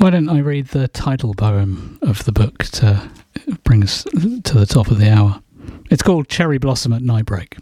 Why don't I read the title poem of the book to bring us to the top of the hour? It's called Cherry Blossom at Nightbreak.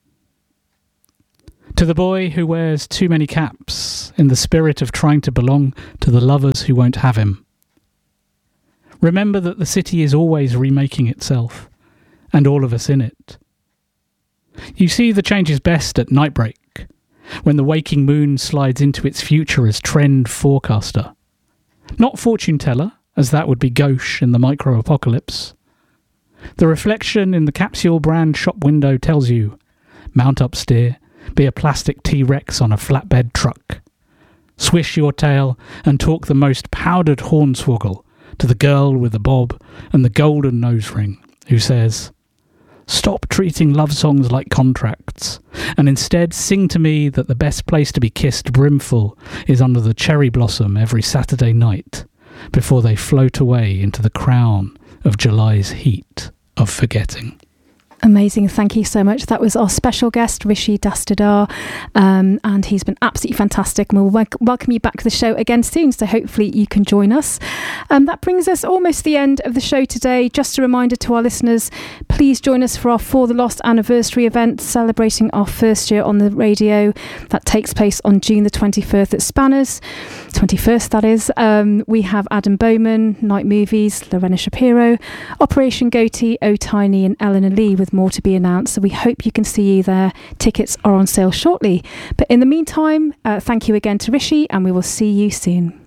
To the boy who wears too many caps in the spirit of trying to belong to the lovers who won't have him. Remember that the city is always remaking itself, and all of us in it. You see the changes best at nightbreak, when the waking moon slides into its future as trend forecaster. Not fortune teller, as that would be gauche in the micro-apocalypse. The reflection in the capsule brand shop window tells you, mount up steer, be a plastic T-Rex on a flatbed truck. Swish your tail and talk the most powdered hornswoggle to the girl with the bob and the golden nose ring, who says, stop treating love songs like contracts, and instead sing to me that the best place to be kissed brimful is under the cherry blossom every Saturday night, before they float away into the crown of July's heat of forgetting. Amazing. Thank you so much. That was our special guest, Rishi Dastidar, and he's been absolutely fantastic. And we'll welcome you back to the show again soon, so hopefully you can join us. That brings us almost to the end of the show today. Just a reminder to our listeners, please join us for our For the Lost anniversary event, celebrating our first year on the radio. That takes place on June the 21st at Spanners. 21st, that is. We have Adam Bowman, Night Movies, Lorena Shapiro, Operation Goatee, O Tiny and Eleanor Lee, with more to be announced, so we hope you can see you there. Tickets are on sale shortly, but in the meantime, thank you again to Rishi, and we will see you soon.